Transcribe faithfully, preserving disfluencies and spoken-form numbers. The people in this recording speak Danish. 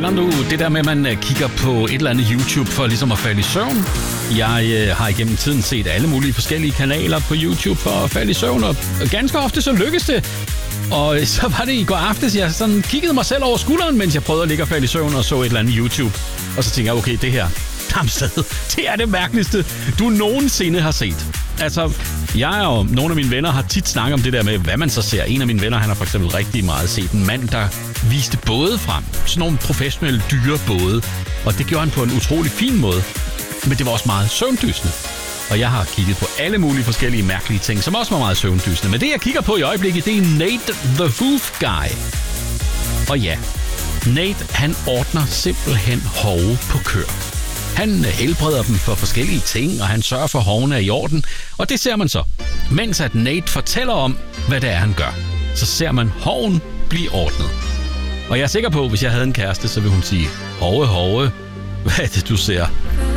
Kender du det der med, at man kigger på et eller andet YouTube for ligesom at falde i søvn? Jeg øh, har igennem tiden set alle mulige forskellige kanaler på YouTube for at falde i søvn, og ganske ofte så lykkes det. Og så var det i går aftes, jeg sådan kiggede mig selv over skulderen, mens jeg prøvede at ligge og falde i søvn og så et eller andet YouTube. Og så tænkte jeg, okay, det her, Damsted, det er det mærkeligste, du nogensinde har set. Altså, jeg og nogle af mine venner har tit snakket om det der med, hvad man så ser. En af mine venner, han har for eksempel rigtig meget set en mand, der viste både frem. Sådan nogle professionelle dyre både. Og det gjorde han på en utrolig fin måde. Men det var også meget søvndysende. Og jeg har kigget på alle mulige forskellige mærkelige ting, som også var meget søvndysende. Men det, jeg kigger på i øjeblikket, det er Nate the Hoof Guy. Og ja, Nate, han ordner simpelthen hove på kør. Han helbreder dem for forskellige ting, og han sørger for, at hovene er i orden. Og det ser man så. Mens at Nate fortæller om, hvad det er, han gør, så ser man hoven blive ordnet. Og jeg er sikker på, at hvis jeg havde en kæreste, så ville hun sige, hove, hove, hvad er det, du ser?